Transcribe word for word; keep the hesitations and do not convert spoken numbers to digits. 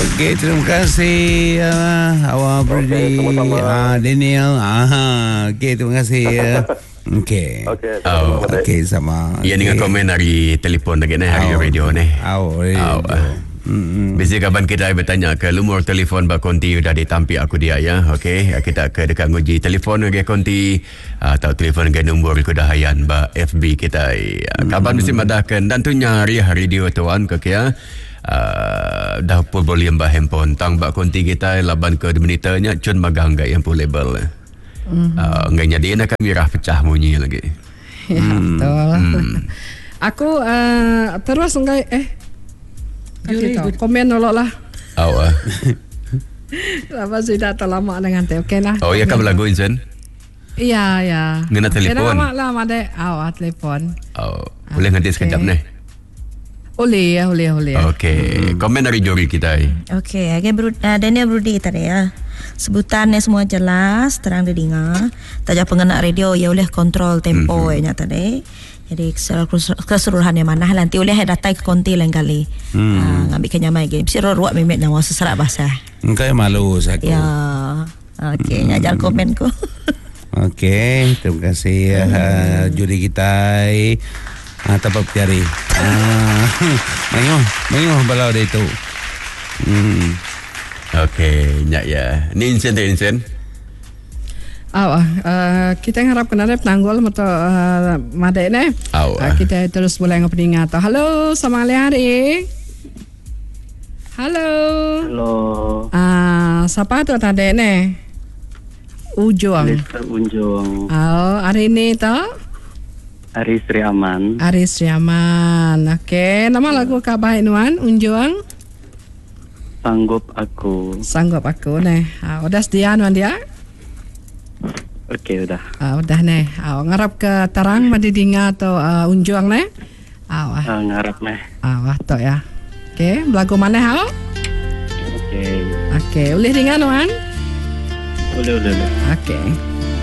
Okey, terima kasih uh, awak Brody. Ah, Daniel. Ah, okey, terima kasih. Uh. Okey. Okey. Oh, okey sama. Ya, dengan komen hari telefon lagi ni, hari radio ni. Oh, radio. Mm-hmm. Biasa kapan kita bertanya ke lumur telefon bak konti sudah ditampil aku dia ya. Okey, kita ke dekat nguji telefon ke konti atau telefon ke nombor kedahayan ba F B kita. Mm-hmm. Kapan mesti madahkan dan tunya hari hari dia tuan ke kia. Uh, dah pun boleh mbak handphone tang bak konti kita laban ke menitanya cun magang gak yang pun label. Mm-hmm. Uh, nganya dia nak mirah pecah bunyi lagi. Ya, hmm. betul. Hmm. Aku uh, terus enggak eh Juri, komen dulu lah. Awak. Apa sudah terlama dengan teh? Okey lah. Oh, ya kamu lagu Insen? Iya, ya. Ngena telefon. Lama lah, made. Awak telefon. Oh, boleh nanti sekejap ni. Boleh ya, boleh, boleh. Okey, hmm. komen dari juri kita. Okey, agak bro, uh, Daniel Brody kita ya. Sebutannya semua jelas, terang didengar. Tajak pengguna radio ya oleh kontrol tempo mm-hmm. nya tadi. Jadi keseluruhannya mana nanti oleh datang ke konti lain kali. Hmm. Uh, ngambil kenyamai game. Si ruak mimet nyawa seserak bahasa. Engkau malu saya. Ya. Okey, hmm. ngajar komenku. Okey, terima kasih hmm. uh, juri kita. Ah, tapap jari. Ah, mengoh, mengoh balau dia itu. Hmm. Okey, nyak ya. Ni Insen tu Insen. Awak, uh, kita harap kena rep nanggol atau uh, madek ne. Uh, kita terus boleh ngobrol atau halo sama hari. Halo. Halo. Ah, uh, siapa tu tadi ne? Ujung. Lester Ujung. Oh, hari ini tu? Aris Sri Aman. Aris Sri Aman. Okey, nama lagu kabai nuan Ujung. Sanggup aku. Sanggup aku ne. Ah, uh, udah sedia nuan dia? Okey, udah. Ah, udah ne. Ah, ngarap ke terang madidinga atau uh, unjuang ne? Ah, wah. Ah, ngarap ne. Ah, wah to ya. Okey, lagu mana hao? Okey. Okey, boleh dengar nuan? Boleh, boleh, boleh. Okey.